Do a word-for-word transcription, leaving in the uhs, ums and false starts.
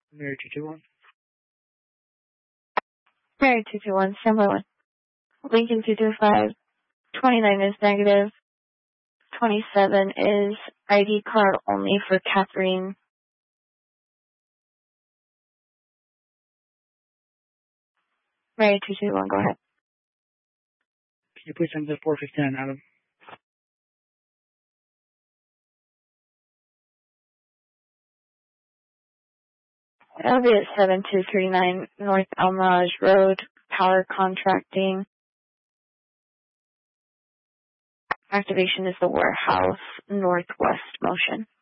Mary two two one. Mary two two one, standby one. Lincoln two two five, twenty-nine is negative, twenty-seven is I D card only for Catherine. Mary two two one, go ahead. Can you please send the four fifty-nine, Adam? That'll be at seven two three nine North Elmage Road, Power Contracting. Activation is the warehouse, northwest motion.